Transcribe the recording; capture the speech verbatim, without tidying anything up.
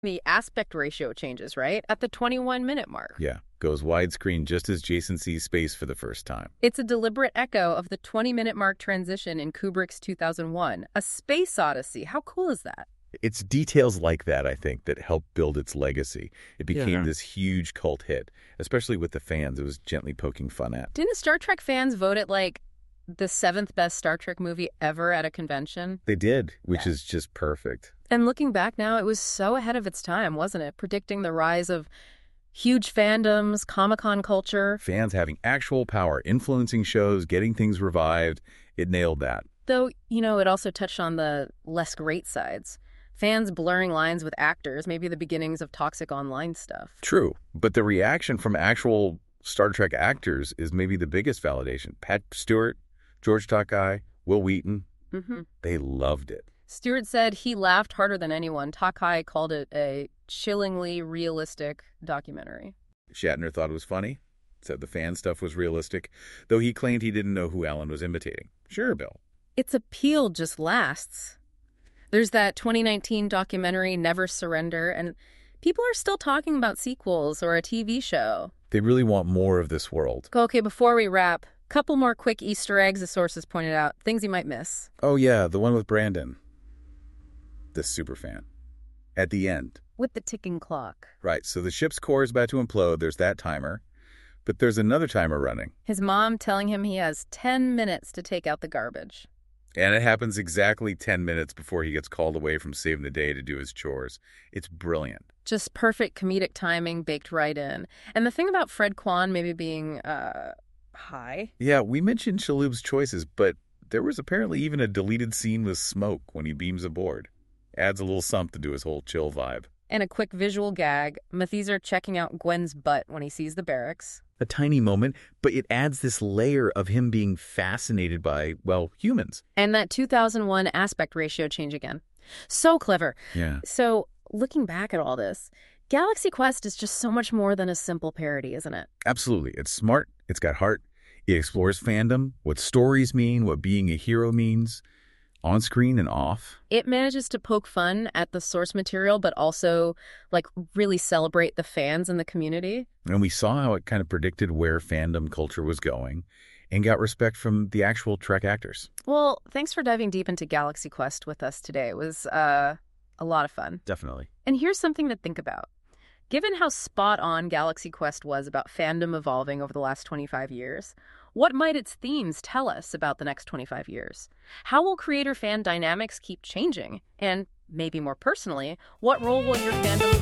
The aspect ratio changes, right? At the twenty-one minute mark. Yeah, goes widescreen just as Jason sees space for the first time. It's a deliberate echo of the twenty minute mark transition in Kubrick's two thousand one, A Space Odyssey. How cool is that? It's details like that, I think, that helped build its legacy. It became Yeah. this huge cult hit, especially with the fans it was gently poking fun at. Didn't Star Trek fans vote it like the seventh best Star Trek movie ever at a convention? They did, which Yeah. is just perfect. And looking back now, it was so ahead of its time, wasn't it? Predicting the rise of huge fandoms, Comic-Con culture. Fans having actual power, influencing shows, getting things revived. It nailed that. Though, you know, it also touched on the less great sides. Fans blurring lines with actors, maybe the beginnings of toxic online stuff. True, but the reaction from actual Star Trek actors is maybe the biggest validation. Pat Stewart, George Takei, Will Wheaton, Mm-hmm. they loved it. Stewart said he laughed harder than anyone. Takei called it a chillingly realistic documentary. Shatner thought it was funny, said the fan stuff was realistic, though he claimed he didn't know who Alan was imitating. Sure, Bill. Its appeal just lasts. There's that twenty nineteen documentary, Never Surrender, and people are still talking about sequels or a T V show. They really want more of this world. Okay, before we wrap, couple more quick Easter eggs the sources pointed out, things you might miss. Oh yeah, the one with Brandon, the superfan. At the end. With the ticking clock. Right, so the ship's core is about to implode, there's that timer, but there's another timer running. His mom telling him he has ten minutes to take out the garbage. And it happens exactly ten minutes before he gets called away from saving the day to do his chores. It's brilliant. Just perfect comedic timing baked right in. And the thing about Fred Kwan maybe being, uh, high. Yeah, we mentioned Shaloub's choices, but there was apparently even a deleted scene with smoke when he beams aboard. Adds a little something to his whole chill vibe. And a quick visual gag, Matheser checking out Gwen's butt when he sees the barracks. A tiny moment, but it adds this layer of him being fascinated by, well, humans. And that two thousand one aspect ratio change again. So clever. Yeah. So, looking back at all this, Galaxy Quest is just so much more than a simple parody, isn't it? Absolutely. It's smart. It's got heart. It explores fandom, what stories mean, what being a hero means, on screen and off. It manages to poke fun at the source material, but also, like, really celebrate the fans and the community. And we saw how it kind of predicted where fandom culture was going and got respect from the actual Trek actors. Well, thanks for diving deep into Galaxy Quest with us today. It was uh, a lot of fun. Definitely. And here's something to think about. Given how spot-on Galaxy Quest was about fandom evolving over the last twenty-five years, what might its themes tell us about the next twenty-five years? How will creator-fan dynamics keep changing? And maybe more personally, what role will your fandom